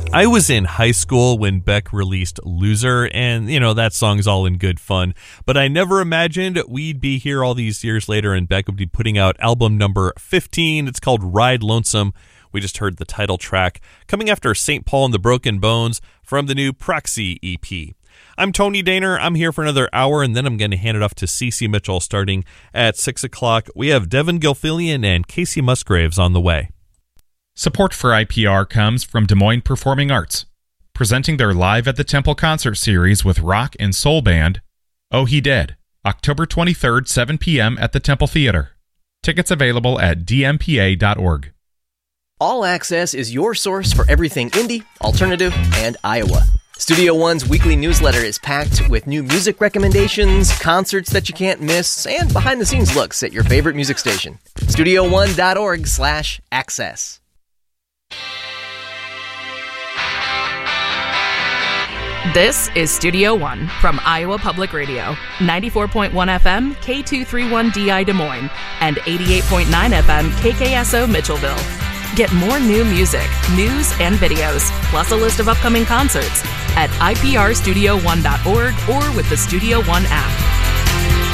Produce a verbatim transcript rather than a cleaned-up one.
I was in high school when Beck released Loser, and, you know, that song's all in good fun. But I never imagined we'd be here all these years later and Beck would be putting out album number fifteen. It's called Ride Lonesome. We just heard the title track, coming after Saint Paul and the Broken Bones from the new Proxy E P. I'm Tony Daner. I'm here for another hour, and then I'm going to hand it off to Cece Mitchell starting at six o'clock. We have Devin Gilfillian and Casey Musgraves on the way. Support for I P R comes from Des Moines Performing Arts, presenting their Live at the Temple concert series with rock and soul band, Oh He Dead, October twenty-third, seven p.m. at the Temple Theater. Tickets available at d m p a dot org. All Access is your source for everything indie, alternative, and Iowa. Studio One's weekly newsletter is packed with new music recommendations, concerts that you can't miss, and behind-the-scenes looks at your favorite music station. studio one dot org slash access. This is Studio One from Iowa Public Radio, ninety-four point one F M, K two thirty-one D I Des Moines, and eighty-eight point nine F M, K K S O Mitchellville. Get more new music, news, and videos, plus a list of upcoming concerts at i p r studio one dot org or with the Studio One app.